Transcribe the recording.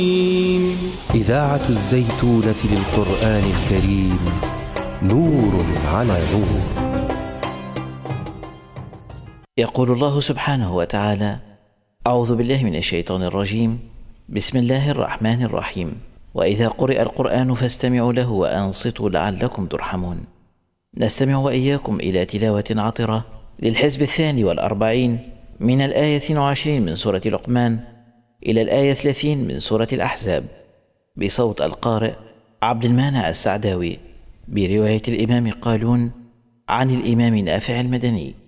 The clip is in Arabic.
إذاعة الزيتونة للقرآن الكريم، نور على نور. يقول الله سبحانه وتعالى: أعوذ بالله من الشيطان الرجيم، بسم الله الرحمن الرحيم. وإذا قرئ القرآن فاستمعوا له وأنصتوا لعلكم ترحمون. نستمع وإياكم إلى تلاوة عطرة للحزب 42 من الآية 22 من سورة لقمان إلى الآية 30 من سورة الأحزاب، بصوت القارئ عبد المانع السعداوي، برواية الإمام قالون عن الإمام نافع المدني.